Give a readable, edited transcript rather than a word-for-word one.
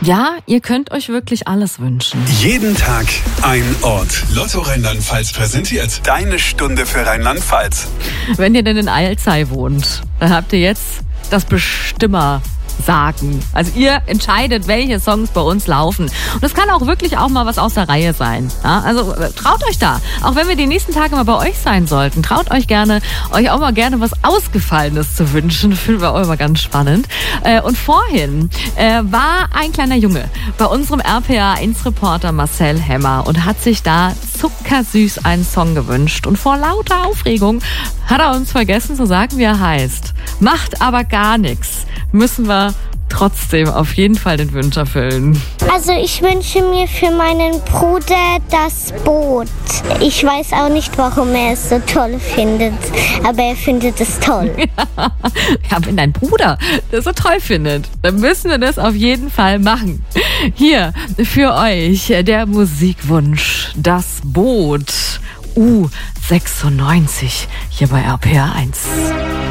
Ja, ihr könnt euch wirklich alles wünschen. Jeden Tag ein Ort. Lotto Rheinland-Pfalz präsentiert deine Stunde für Rheinland-Pfalz. Wenn ihr denn in Eilzey wohnt, dann habt ihr jetzt das Bestimmer sagen. Also ihr entscheidet, welche Songs bei uns laufen. Und das kann auch wirklich auch mal was aus der Reihe sein. Ja, also traut euch da. Auch wenn wir die nächsten Tage mal bei euch sein sollten, traut euch auch mal gerne was Ausgefallenes zu wünschen. Das finden wir auch immer ganz spannend. Und vorhin war ein kleiner Junge bei unserem RPA1-Reporter Marcel Hemmer und hat sich da zuckersüß einen Song gewünscht. Und vor lauter Aufregung hat er uns vergessen zu sagen, wie er heißt. Macht aber gar nichts. Müssen wir trotzdem auf jeden Fall den Wunsch erfüllen. Also ich wünsche mir für meinen Bruder das Boot. Ich weiß auch nicht, warum er es so toll findet, aber er findet es toll. Ja, wenn dein Bruder das so toll findet, dann müssen wir das auf jeden Fall machen. Hier für euch der Musikwunsch, das Boot U96 hier bei RPA1.